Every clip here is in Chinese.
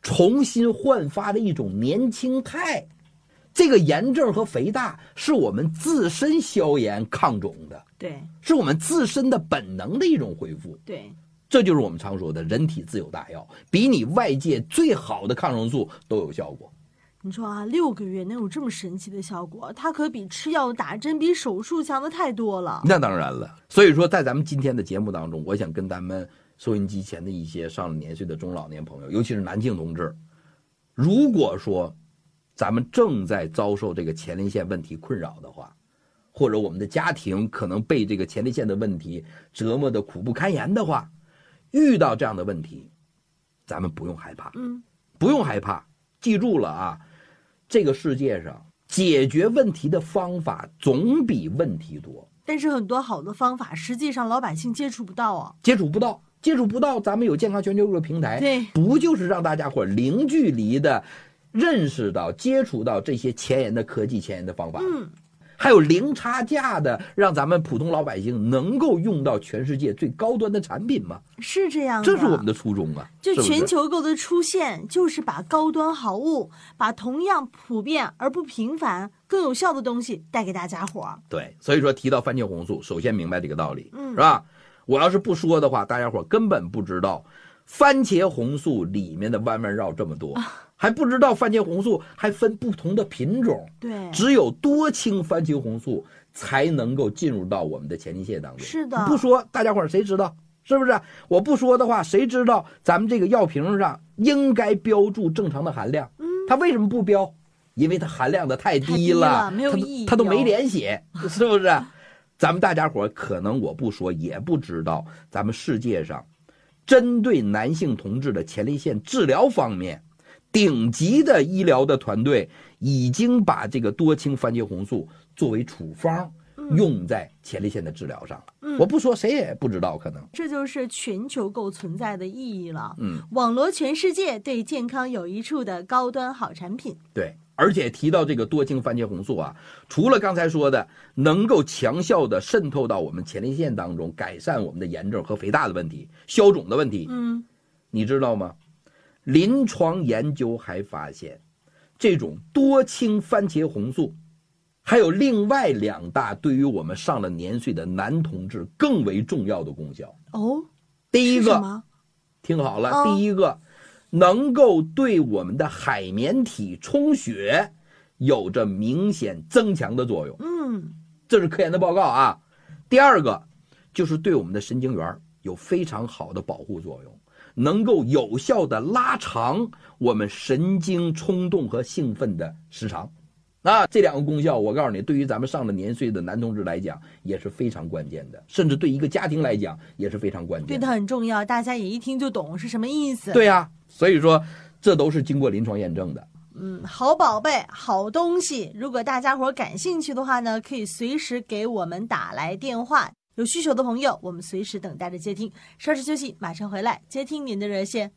重新焕发的一种年轻态。这个炎症和肥大是我们自身消炎抗肿的， 对， 是我们自身的本能的一种恢复。 对， 这就是我们常说的人体自有大药，比你外界最好的抗生素都有效果。 你说啊，6个月能有这么神奇的效果，它可比吃药打针比手术强的太多了。 那当然了，所以说在咱们今天的节目当中，我想跟咱们收音机前的一些上了年岁的中老年朋友，尤其是男性同志，如果说咱们正在遭受这个前列腺问题困扰的话，或者我们的家庭可能被这个前列腺的问题折磨的苦不堪言的话，遇到这样的问题，咱们不用害怕，不用害怕，记住了啊，这个世界上解决问题的方法总比问题多， 但是很多好的方法，实际上老百姓接触不到啊， 接触不到。咱们有健康全球这个平台， 对， 不就是让大家伙零距离的认识到、接触到这些前沿的科技、前沿的方法，还有零差价的，让咱们普通老百姓能够用到全世界最高端的产品吗？ 是这样的， 这是我们的初衷啊！ 就全球购的出现，就是把高端好物，把同样普遍而不平凡、更有效的东西带给大家伙。 对，所以说提到番茄红素，首先明白这个道理，是吧？我要是不说的话，大家伙根本不知道番茄红素里面的弯弯绕这么多。还不知道番茄红素还分不同的品种， 对， 只有多氢番茄红素才能够进入到我们的前列腺当中。 是的， 不说大家伙谁知道？是不是？我不说的话，谁知道咱们这个药瓶上应该标注正常的含量？它为什么不标？因为它含量的太低了， 没有意义， 它都没连写，是不是？咱们大家伙可能我不说也不知道，咱们世界上针对男性同志的前列腺治疗方面，顶级的医疗的团队已经把这个多氢番茄红素作为处方用在前列腺的治疗上了。我不说谁也不知道，可能这就是全球购存在的意义了。网罗全世界对健康有益处的高端好产品。 对，而且提到这个多氢番茄红素啊，除了刚才说的能够强效的渗透到我们前列腺当中，改善我们的炎症和肥大的问题、消肿的问题，你知道吗？临床研究还发现，这种多氢番茄红素还有另外2大对于我们上了年岁的男同志更为重要的功效。第一个，听好了，第一个能够对我们的海绵体充血有着明显增强的作用。这是科研的报告啊。第二个就是对我们的神经元有非常好的保护作用，能够有效的拉长我们神经冲动和兴奋的时长。这2个功效我告诉你，对于咱们上了年岁的男同志来讲也是非常关键的，甚至对一个家庭来讲也是非常关键的。 对，它很重要，大家也一听就懂是什么意思。 对啊，所以说这都是经过临床验证的。 好宝贝，好东西。如果大家伙感兴趣的话呢，可以随时给我们打来电话。有需求的朋友，我们随时等待着接听。稍事休息，马上回来接听您的热线。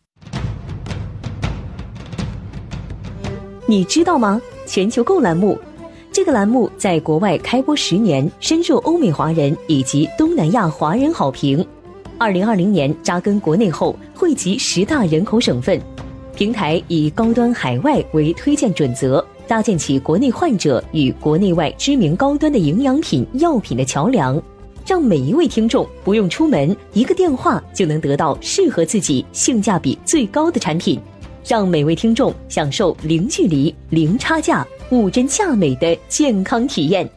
你知道吗？全球购栏目，这个栏目在国外开播10年，深受欧美华人以及东南亚华人好评。2020年扎根国内后，汇集10大人口省份，平台以高端海外为推荐准则，搭建起国内患者与国内外知名高端的营养品、药品的桥梁，让每一位听众不用出门，一个电话就能得到适合自己、性价比最高的产品。让每位听众享受零距离、零差价、物真价美的健康体验。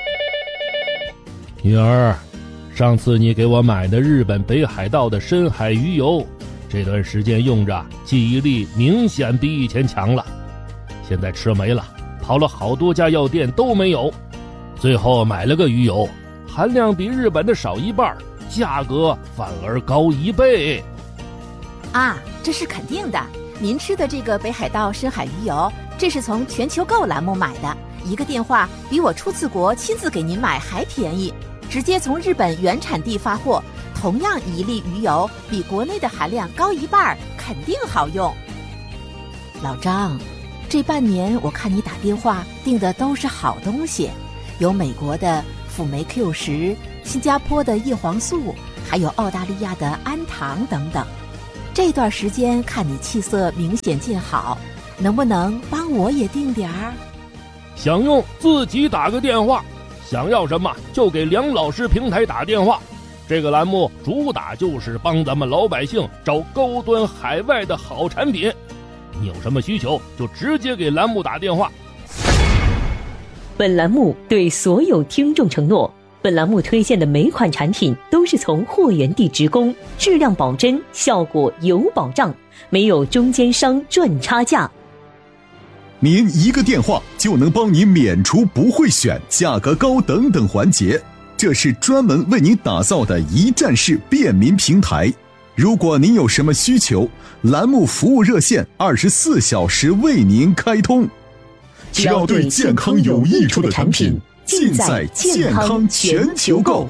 女儿，上次你给我买的日本北海道的深海鱼油，这段时间用着记忆力明显比以前强了，现在吃没了，跑了好多家药店都没有，最后买了个鱼油，含量比日本的少1半，价格反而高1倍。 这是肯定的。您吃的这个北海道深海鱼油，这是从全球购栏目买的，一个电话比我出次国亲自给您买还便宜，直接从日本原产地发货，同样1粒鱼油比国内的含量高1半，肯定好用。老张，这半年我看你打电话订的都是好东西，有美国的辅酶 Q10，新加坡的叶黄素，还有澳大利亚的氨糖等等。 这段时间看你气色明显见好，能不能帮我也订点儿？ 想用自己打个电话，想要什么就给梁老师平台打电话。这个栏目主打就是帮咱们老百姓找高端海外的好产品，你有什么需求就直接给栏目打电话。 本栏目对所有听众承诺，本栏目推荐的每款产品都是从货源地直供，质量保真，效果有保障，没有中间商赚差价。 您一个电话就能帮你免除不会选、价格高等等环节，这是专门为您打造的一站式便民平台。如果您有什么需求，栏目服务热线24小时为您开通。只要对健康有益处的产品，尽在健康全球购。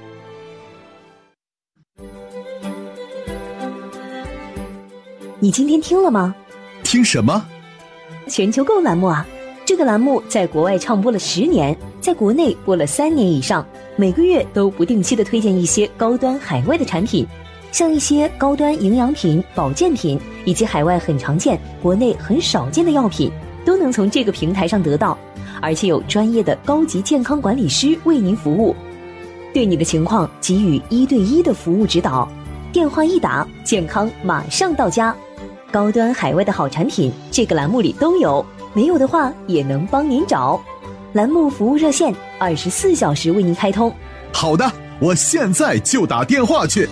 你今天听了吗？ 听什么？ 全球购栏目啊，这个栏目在国外唱播了10年，在国内播了3年以上，每个月都不定期的推荐一些高端海外的产品，像一些高端营养品、保健品，以及海外很常见、国内很少见的药品，都能从这个平台上得到，而且有专业的高级健康管理师为您服务，对你的情况给予1对1的服务指导，电话一打，健康马上到家。高端海外的好产品，这个栏目里都有，没有的话也能帮您找。栏目服务热线24小时为您开通。 好的，我现在就打电话去。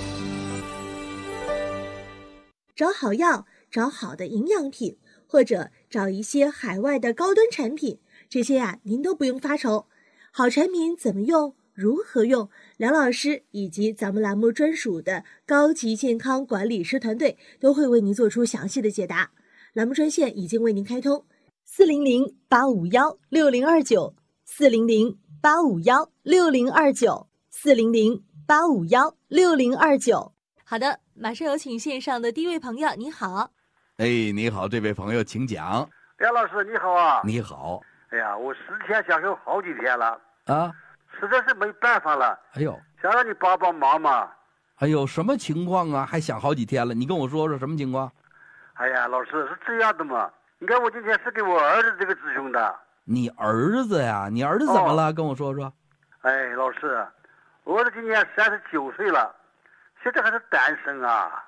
找好药，找好的营养品，或者找一些海外的高端产品，这些您都不用发愁。好产品怎么用，如何用，梁老师以及咱们栏目专属的高级健康管理师团队都会为您做出详细的解答。栏目专线已经为您开通，400-851-6029，400-851-6029。好的，马上有请线上的第一位朋友，你好。 你好，这位朋友请讲。 梁老师你好啊。 你好。 哎呀，我思前想后好几天了啊， 实在是没办法了。 哎呦， 想让你帮帮忙嘛。 哎呦，什么情况啊？还想好几天了，你跟我说说什么情况？ 哎呀，老师是这样的嘛，你看我今天是给我儿子这个咨询的。 你儿子呀？你儿子怎么了？跟我说说。 哎，老师，我儿子今年39岁了，现在还是单身啊。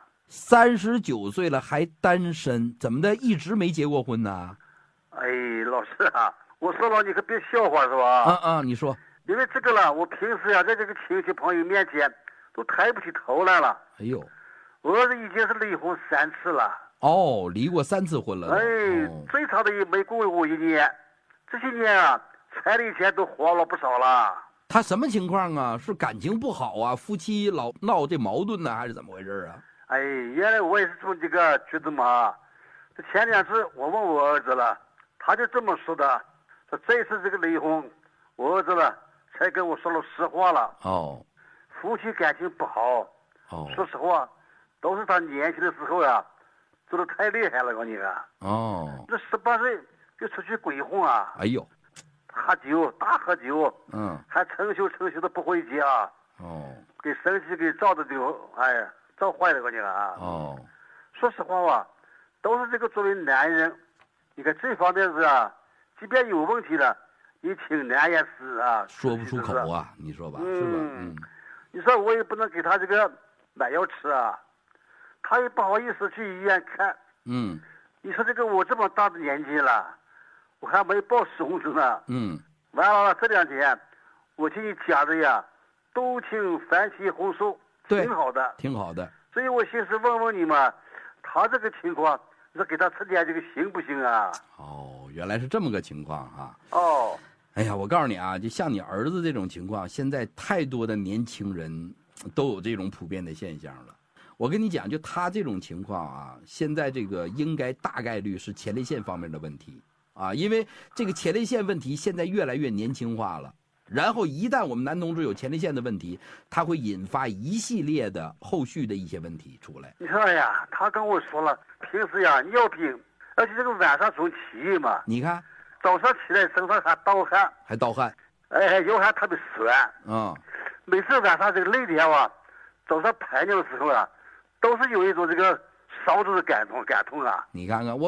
39岁了还单身，怎么的？一直没结过婚呢？ 哎，老师啊，我说了你可别笑话是吧？ 你说。 因为这个了，我平时在这个亲戚朋友面前都抬不起头来了。 哎呦， 我儿子已经是离婚3次了。 哦，离过3次婚了。 最长的也没过1年。这些年啊，彩礼钱都花了不少了。 他什么情况啊？是感情不好啊？夫妻老闹这矛盾呢，还是怎么回事啊？ 哎，原来我也是从这个觉得嘛，这前2次我问我儿子了，他就这么说的，说这次这个离婚，我儿子了才跟我说了实话了。夫妻感情不好。说实话，都是他年轻的时候呀，做的太厉害了，我跟你讲。这18岁就出去鬼混啊。 哎呦， 喝酒，大喝酒。还成宿的不回家。给生气给照的就照坏了，我跟你讲。说实话吧，都是这个作为男人，你看这方面是即便有问题了，也挺难言是说不出口啊，你说吧，是吧？ 你说我也不能给他这个买药吃啊，他也不好意思去医院看。你说这个我这么大的年纪了，我还没报孙子呢。完了这2天，我听你讲的呀，都听番茄红素，挺好的， 挺好的。 所以我寻思问问你们，他这个情况，你说给他吃点这个行不行啊？ 原来是这么个情况啊。哎呀，我告诉你啊，就像你儿子这种情况，现在太多的年轻人都有这种普遍的现象了。我跟你讲，就他这种情况啊，现在这个应该大概率是前列腺方面的问题啊，因为这个前列腺问题现在越来越年轻化了。然后一旦我们男同志有前列腺的问题，它会引发一系列的后续的一些问题出来。 你说呀，他跟我说了，平时呀尿频，而且这个晚上总起夜嘛。 你看， 早上起来身上还盗汗，腰还特别酸。每次晚上这个累点早上排尿的时候都是有一种这个早都是感通啊。 你看看我。